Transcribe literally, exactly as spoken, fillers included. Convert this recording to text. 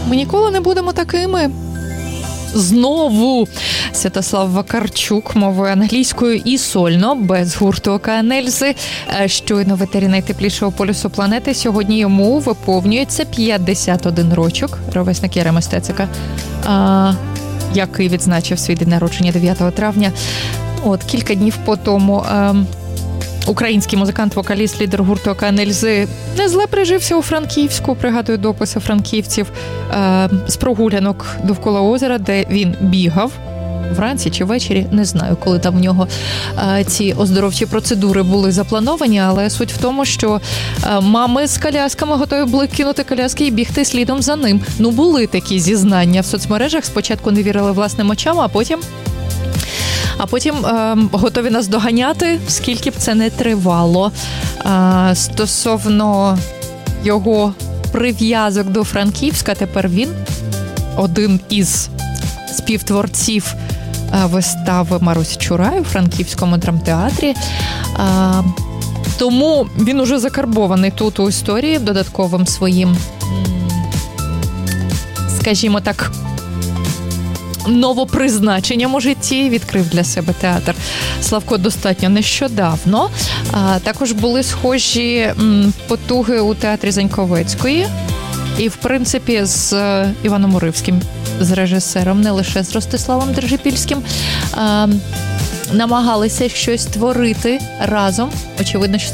Ми ніколи не будемо такими. Знову Святослав Вакарчук мовою англійською і сольно, без гурту «Океан Ельзи». Щойно в етері найтеплішого полюсу планети. Сьогодні йому виповнюється п'ятдесят один рочок, ровесник Яреми Стецика, а, який відзначив свій день народження дев'ятого травня. От, кілька днів по тому а, український музикант, вокаліст, лідер гурту «Океан Ельзи» не зле прижився у Франківську, пригадую дописи франківців, е, з прогулянок довкола озера, де він бігав вранці чи ввечері, не знаю, коли там в нього е, ці оздоровчі процедури були заплановані, але суть в тому, що е, мами з колясками готові були кинути коляски і бігти слідом за ним. Ну, були такі зізнання в соцмережах, спочатку не вірили власним очам, а потім А потім е, готові нас доганяти, скільки б це не тривало. Е, стосовно його прив'язок до Франківська, тепер він один із співтворців е, вистави Марусі Чурай у Франківському драмтеатрі. Е, тому він уже закарбований тут у історії додатковим своїм, скажімо так, новопризначенням у житті, відкрив для себе театр Славко достатньо нещодавно. А, також були схожі м, потуги у театрі Заньковецької і, в принципі, з Іваном Уривським, з режисером, не лише з Ростиславом Держипільським. А, намагалися щось творити разом. Очевидно, що